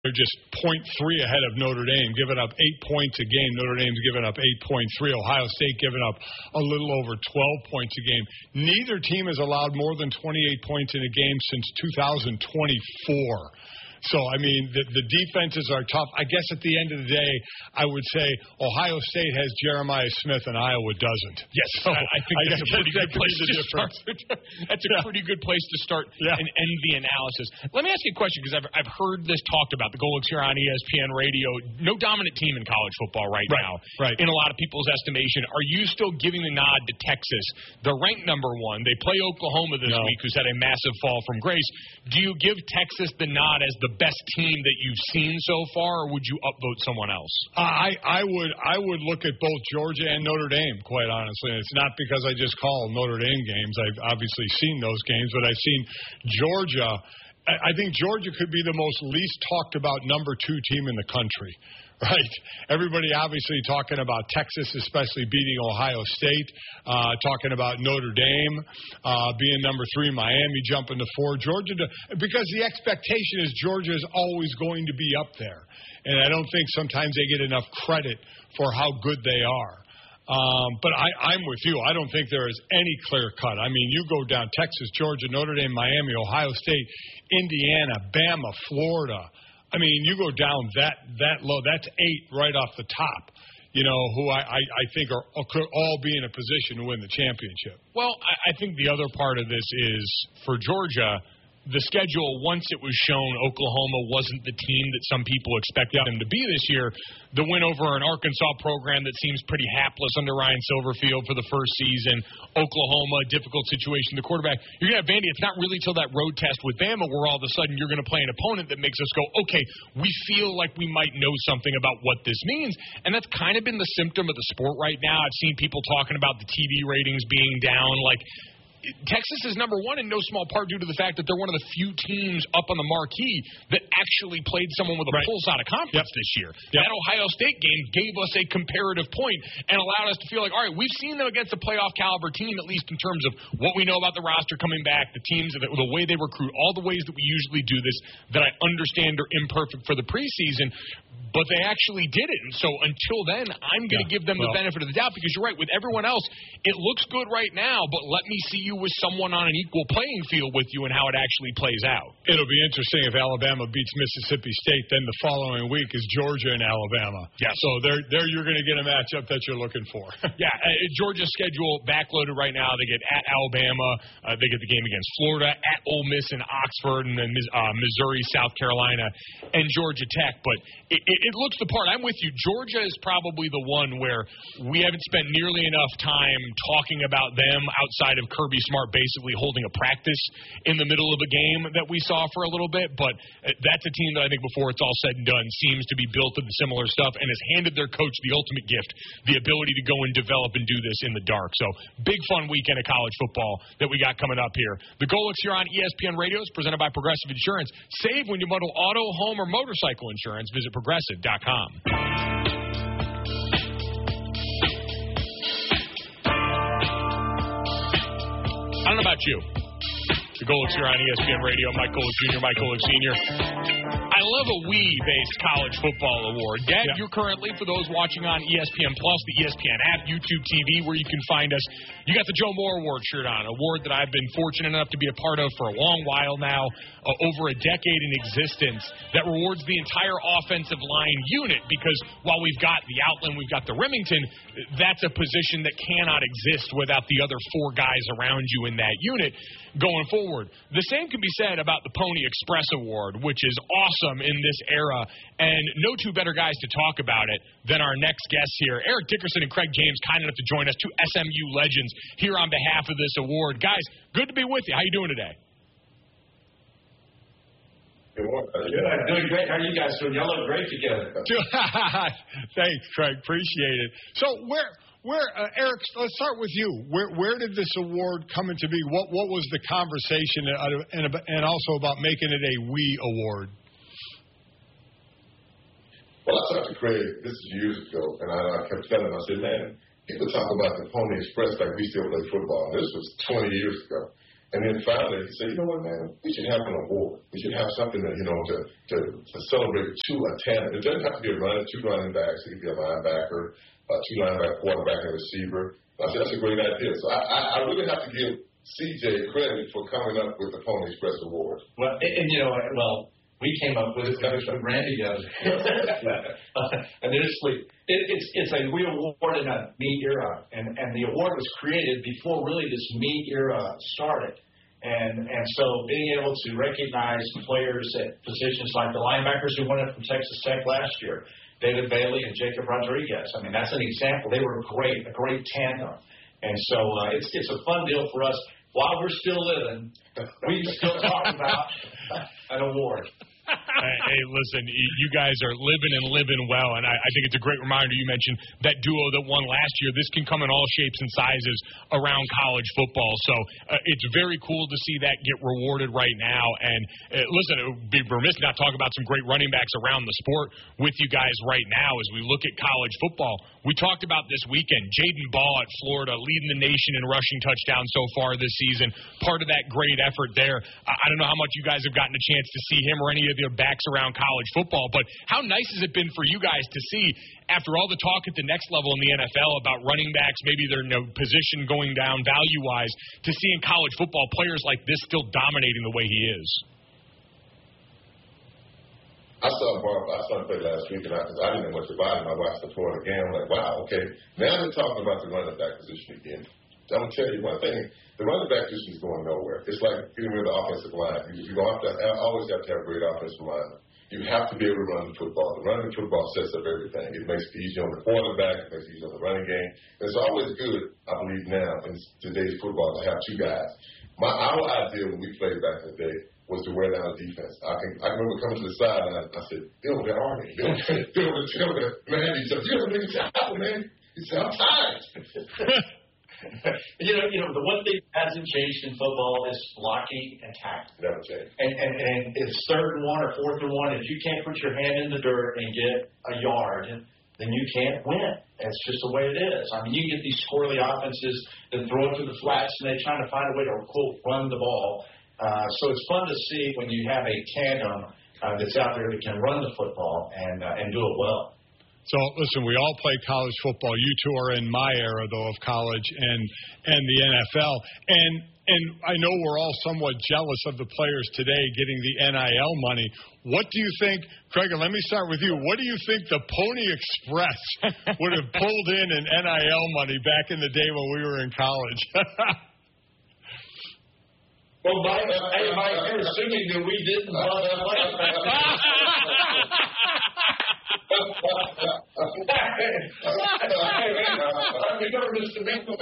They're just 0.3 ahead of Notre Dame, giving up 8 points a game. Notre Dame's given up 8.3. Ohio State giving up a little over 12 points a game. Neither team has allowed more than 28 points in a game since 2024. So, I mean, the defenses are tough. I guess at the end of the day, I would say Ohio State has Jeremiah Smith and Iowa doesn't. Yes, so I think that's a pretty good place to start. That's a pretty good place to start and end the analysis. Let me ask you a question, because I've heard this talked about. The Golics here on ESPN Radio. No dominant team in college football right now. Right. In a lot of people's estimation. Are you still giving the nod to Texas? They're ranked number 1. They play Oklahoma this week, who's had a massive fall from grace. Do you give Texas the nod as the best team that you've seen so far, or would you upvote someone else? I would look at both Georgia and Notre Dame, quite honestly. And it's not because I just call Notre Dame games. I've obviously seen those games, but I've seen Georgia. I think Georgia could be the most least talked about number 2 team in the country. Right. Everybody obviously talking about Texas, especially beating Ohio State, talking about Notre Dame being number 3, Miami jumping to 4, Georgia, because the expectation is Georgia is always going to be up there. And I don't think sometimes they get enough credit for how good they are. But I'm with you. I don't think there is any clear cut. I mean, you go down Texas, Georgia, Notre Dame, Miami, Ohio State, Indiana, Bama, Florida. I mean, you go down that low. That's 8 right off the top, who I think could all be in a position to win the championship. Well, I think the other part of this is, for Georgia, the schedule, once it was shown Oklahoma wasn't the team that some people expected them to be this year, the win over an Arkansas program that seems pretty hapless under Ryan Silverfield for the first season, Oklahoma, difficult situation, the quarterback. You're going to have Vandy. It's not really till that road test with Bama where all of a sudden you're going to play an opponent that makes us go, okay, we feel like we might know something about what this means. And that's kind of been the symptom of the sport right now. I've seen people talking about the TV ratings being down, like – Texas is number 1 in no small part due to the fact that they're one of the few teams up on the marquee that actually played someone with a pulse out of conference this year. That Ohio State game gave us a comparative point and allowed us to feel like, all right, we've seen them against a playoff caliber team, at least in terms of what we know about the roster coming back, the teams, the way they recruit, all the ways that we usually do this that I understand are imperfect for the preseason. But they actually did it. And so until then, I'm going to give them the benefit of the doubt, because you're right. With everyone else, it looks good right now, but let me see you with someone on an equal playing field with you and how it actually plays out. It'll be interesting if Alabama beats Mississippi State. Then the following week is Georgia and Alabama. Yeah. So there you're going to get a matchup that you're looking for. Georgia's schedule backloaded right now. They get at Alabama. They get the game against Florida, at Ole Miss and Oxford, and then Missouri, South Carolina, and Georgia Tech. But it looks the part. I'm with you. Georgia is probably the one where we haven't spent nearly enough time talking about them outside of Kirby Smart basically holding a practice in the middle of a game that we saw for a little bit. But that's a team that I think before it's all said and done seems to be built of the similar stuff and has handed their coach the ultimate gift, the ability to go and develop and do this in the dark. So big fun weekend of college football that we got coming up here. The Golics here on ESPN Radio is presented by Progressive Insurance. Save when you bundle auto, home, or motorcycle insurance. Visit Progressive.com. I don't know about you. The Golics here on ESPN Radio. Mike Golic Jr., Mike Golic Sr. I love a we-based college football award. Dad, you're currently, for those watching on ESPN Plus, the ESPN app, YouTube TV, where you can find us. You got the Joe Moore Award shirt on, an award that I've been fortunate enough to be a part of for a long while now, over a decade in existence, that rewards the entire offensive line unit, because while we've got the Outland, we've got the Remington, that's a position that cannot exist without the other 4 guys around you in that unit going forward. The same can be said about the Pony Express Award, which is awesome in this era, and no 2 better guys to talk about it than our next guests here. Eric Dickerson and Craig James, kind enough to join us, 2 SMU legends here on behalf of this award. Guys, good to be with you. How you doing today? Good morning. Good. Doing great. How are you guys doing? Y'all look great together. Thanks, Craig. Appreciate it. So Eric, let's start with you. Where did this award come into be? What was the conversation and also about making it a we award? Well, I talked to Craig, this is years ago, and I kept telling him, I said, man, people talk about the Pony Express like we still play football. This was 20 years ago. And then finally, he said, you know what, man, we should have an award. We should have something that, to celebrate a tandem. It doesn't have to be two running backs. It could be a linebacker, two linebacker, quarterback, and receiver. I said, that's a great idea. So I really have to give CJ credit for coming up with the Pony Express Award. Well, we came up with it because Randy does. Initially, we awarded a meat era, and the award was created before really this meat era started. And so being able to recognize players at positions like the linebackers who won it from Texas Tech last year, David Bailey and Jacob Rodriguez. I mean, that's an example. They were a great tandem. And so it's a fun deal for us. While we're still living, we still talk about an award. Hey, listen, you guys are living well, and I think it's a great reminder. You mentioned that duo that won last year. This can come in all shapes and sizes around college football, so it's very cool to see that get rewarded right now. And listen, it would be remiss not talk about some great running backs around the sport with you guys right now as we look at college football. We talked about this weekend, Jaden Ball at Florida leading the nation in rushing touchdowns so far this season. Part of that great effort there. I don't know how much you guys have gotten a chance to see him or any of their backs around college football, but how nice has it been for you guys to see, after all the talk at the next level in the NFL about running backs, maybe their position going down value-wise, to see in college football players like this still dominating the way he is? I saw him play last week, and I didn't know much about him. I watched the Florida game. I'm like, wow, okay. Now they're talking about the running back position again. I'm going to tell you one thing. The running back position is going nowhere. It's like getting rid of the offensive line. You always have to have a great offensive line. You have to be able to run the football. The running football sets up everything. It makes it easy on the quarterback. It makes it easy on the running game. And it's always good, I believe now, in today's football, to have two guys. Our idea when we played back in the day was to wear down the defense. I remember coming to the sideline, I said, Bill, where are they? Bill, man, he said, you're a big child, man. He said, I'm tired. The one thing that hasn't changed in football is blocking and tackling. Never changed. And it's 3rd and 1 or 4th and 1. If you can't put your hand in the dirt and get a yard, then you can't win. That's just the way it is. I mean, you get these squirrely offenses that throw it to the flats, and they're trying to find a way to, quote, run the ball. So it's fun to see when you have a tandem that's out there that can run the football and do it well. So, listen, we all play college football. You two are in my era, though, of college and the NFL. And I know we're all somewhat jealous of the players today getting the NIL money. What do you think, Craig, and let me start with you. What do you think the Pony Express would have pulled in NIL money back in the day when we were in college? Well, Mike, you're assuming that we didn't bust the money back then. We never missed a beat.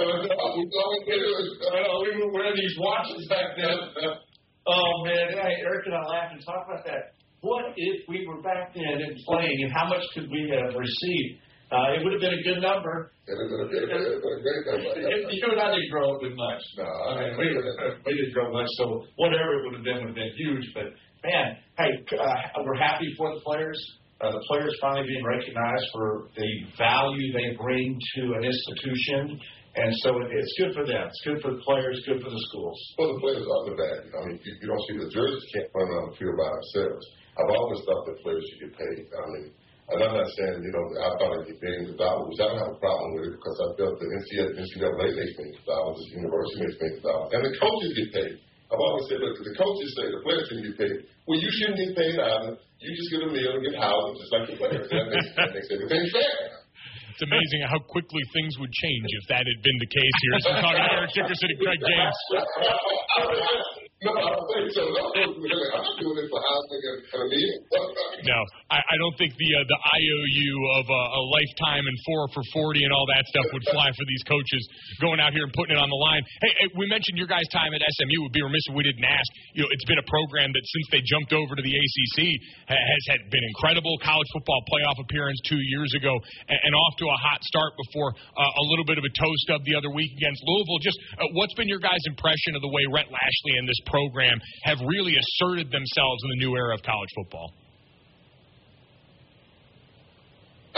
We were wearing these watches back then. Oh, man. Hey, Eric and I laughed and talked about that. What if we were back then and playing, and how much could we have received? It would have been a good number. It would have been a great number. You and I didn't grow up with much. No, we didn't grow much, so whatever it would have been huge. But, man, hey, we're happy for the players. The players finally being recognized for the value they bring to an institution. And so it's good for them. It's good for the players, good for the schools. Well, the players are the value. I mean, you don't see the jerseys can't run on the field by themselves. I've always thought that players should get paid. I mean, and I'm not saying, I thought I'd get millions of dollars. I don't have a problem with it because I felt the NCAA makes millions of dollars, the university makes millions of dollars. And the coaches get paid. I've always said, look, the coaches say the players shouldn't get paid. Well, you shouldn't get paid either. You just get a meal and get housing just like the players. That makes everything fair. It's amazing how quickly things would change if that had been the case here. So talking to Eric Dickerson and Craig James. No, I don't think so. I'm not doing this for housing and a meal. No, I don't think the IOU of a lifetime and 4 for 40 and all that stuff would fly for these coaches going out here and putting it on the line. Hey, we mentioned your guys' time at SMU. Would be remiss if we didn't ask. It's been a program that since they jumped over to the ACC has been incredible. College football playoff appearance 2 years ago and off to a hot start before a little bit of a toe stub the other week against Louisville. Just what's been your guys' impression of the way Rhett Lashlee and this program have really asserted themselves in the new era of college football? I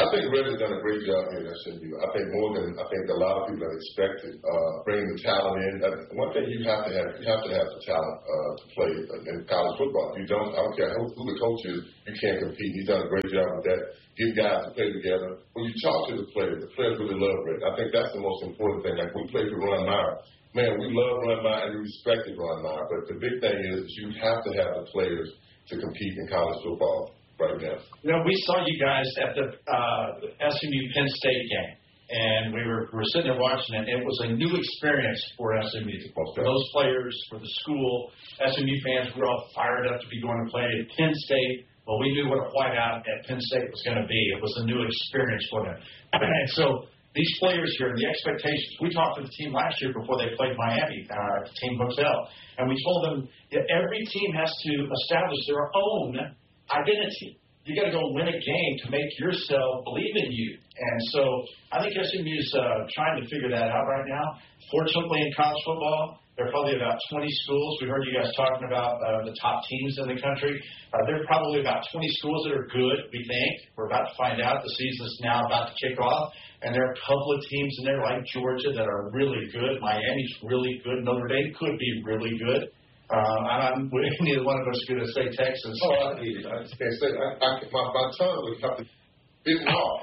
I think Red has done a great job here at SMU. I think more than a lot of people have expected. Bringing the talent in. One thing you have to have the talent to play in college football. If you don't, I don't care who the coach is, you can't compete. He's done a great job with that. Get guys to play together. When you talk to the players really love Red. I think that's the most important thing. Like we played with Ron Meyer. Man, we love Ron Meyer and we respected Ron Meyer. But the big thing is you have to have the players to compete in college football. Right now. You know, we saw you guys at the SMU Penn State game, and we were sitting there watching it. It was a new experience for SMU. For those players, for the school, SMU fans, we were all fired up to be going to play at Penn State. Well, we knew what a whiteout at Penn State was going to be. It was a new experience for them. And so these players here, the expectations, we talked to the team last year before they played Miami at the team hotel, and we told them that every team has to establish their own identity. You got to go win a game to make yourself believe in you. And so I think SMU is trying to figure that out right now. Fortunately, in college football, there are probably about 20 schools. We heard you guys talking about the top teams in the country. There are probably about 20 schools that are good, we think. We're about to find out. The season's now about to kick off. And there are a couple of teams in there like Georgia that are really good. Miami's really good. Notre Dame could be really good. Neither one of us is going to say Texas. Oh, I just can't say. My tongue would have to bit off.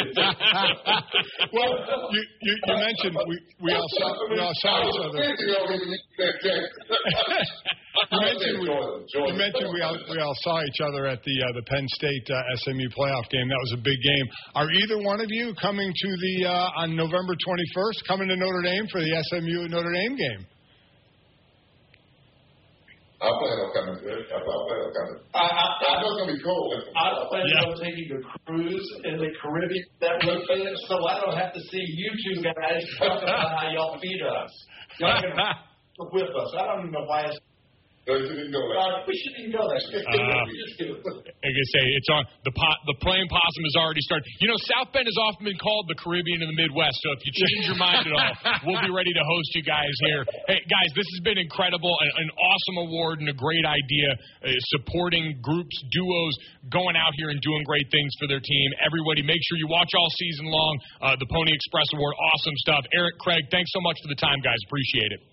Well, you mentioned we all saw each other. You mentioned we all saw each other at the Penn State SMU playoff game. That was a big game. Are either one of you coming to the on November 21st coming to Notre Dame for the SMU Notre Dame game? I plan on coming to it. I know it's going to be cold. I plan on taking a cruise in the Caribbean that weekend, so I don't have to see you two guys talk about how y'all feed us. Y'all can with us. I don't even know why it's... We shouldn't go there. Like I say, it's on the playing possum has already started. You know, South Bend has often been called the Caribbean of the Midwest. So if you change your mind at all, we'll be ready to host you guys here. Hey, guys, this has been incredible, an awesome award and a great idea. Supporting groups, duos, going out here and doing great things for their team. Everybody, make sure you watch all season long. The Pony Express Award, awesome stuff. Eric, Craig, thanks so much for the time, guys. Appreciate it.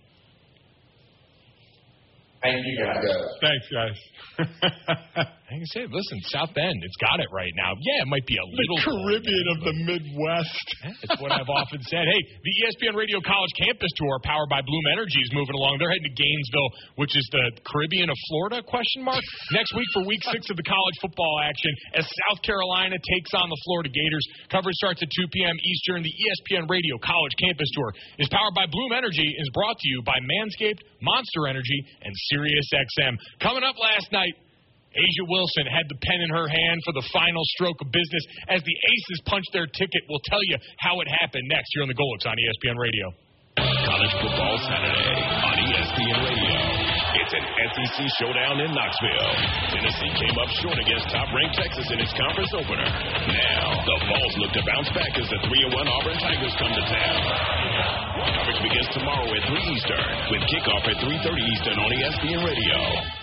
Thank you, guys. Thanks, guys. Like I said, listen, South Bend, it's got it right now. Yeah, it might be a little... The Caribbean of the Midwest. That's what I've often said. Hey, the ESPN Radio College Campus Tour, powered by Bloom Energy, is moving along. They're heading to Gainesville, which is the Caribbean of Florida, ? Next week for Week 6 of the college football action as South Carolina takes on the Florida Gators. Coverage starts at 2 p.m. Eastern. The ESPN Radio College Campus Tour is powered by Bloom Energy and is brought to you by Manscaped, Monster Energy, and SiriusXM. Coming up last night, Asia Wilson had the pen in her hand for the final stroke of business as the Aces punched their ticket. We'll tell you how it happened next here on the Golics on ESPN Radio. College Football Saturday on ESPN Radio. It's an SEC showdown in Knoxville. Tennessee came up short against top-ranked Texas in its conference opener. Now, the Vols look to bounce back as the 3-1 Auburn Tigers come to town. Coverage begins tomorrow at 3 Eastern with kickoff at 3:30 Eastern on ESPN Radio.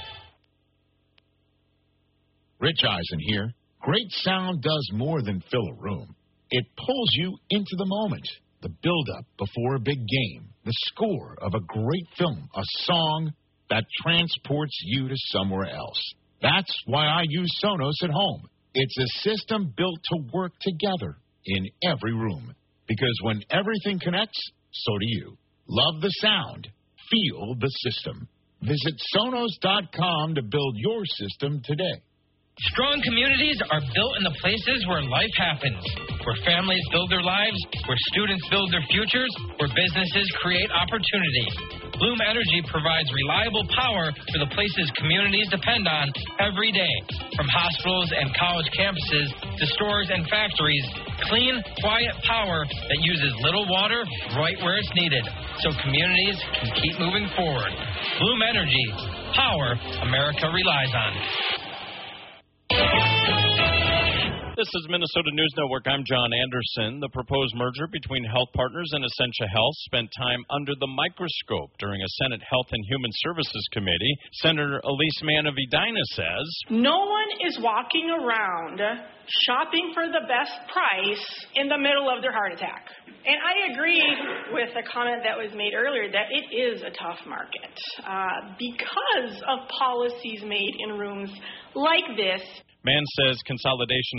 Rich Eisen here. Great sound does more than fill a room. It pulls you into the moment. The build-up before a big game. The score of a great film. A song that transports you to somewhere else. That's why I use Sonos at home. It's a system built to work together in every room. Because when everything connects, so do you. Love the sound. Feel the system. Visit Sonos.com to build your system today. Strong communities are built in the places where life happens, where families build their lives, where students build their futures, where businesses create opportunity. Bloom Energy provides reliable power for the places communities depend on every day. From hospitals and college campuses to stores and factories, clean, quiet power that uses little water right where it's needed, so communities can keep moving forward. Bloom Energy, power America relies on. This is Minnesota News Network. I'm John Anderson. The proposed merger between Health Partners and Essentia Health spent time under the microscope during a Senate Health and Human Services Committee. Senator Elise Mann-Edina says, no one is walking around shopping for the best price in the middle of their heart attack. And I agree with the comment that was made earlier that it is a tough market because of policies made in rooms like this. Mann says consolidation